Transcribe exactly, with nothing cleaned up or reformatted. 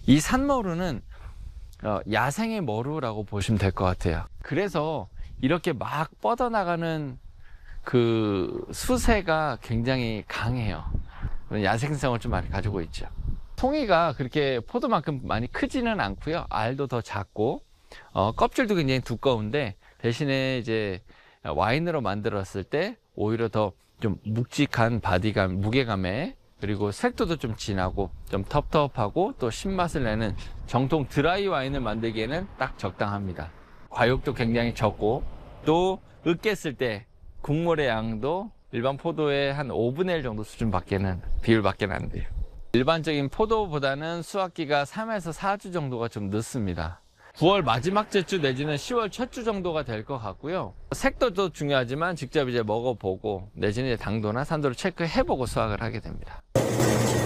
이 산머루는 어, 야생의 머루라고 보시면 될 것 같아요. 그래서 이렇게 막 뻗어나가는 그 수세가 굉장히 강해요. 야생성을 좀 많이 가지고 있죠. 송이가 그렇게 포도만큼 많이 크지는 않고요. 알도 더 작고 어, 껍질도 굉장히 두꺼운데 대신에 이제 와인으로 만들었을 때 오히려 더 좀 묵직한 바디감, 무게감에, 그리고 색도도 좀 진하고 좀 텁텁하고 또 신맛을 내는 정통 드라이 와인을 만들기에는 딱 적당합니다. 과육도 굉장히 적고 또 으깼을 때 국물의 양도 일반 포도의 한 오분의 일 정도 수준밖에는 비율밖에 안 돼요. 일반적인 포도보다는 수확기가 삼에서 사 주 정도가 좀 늦습니다. 구월 마지막 주 내지는 시월 첫 주 정도가 될 것 같고요. 색도도 중요하지만 직접 이제 먹어보고 내지는 당도나 산도를 체크해보고 수확을 하게 됩니다.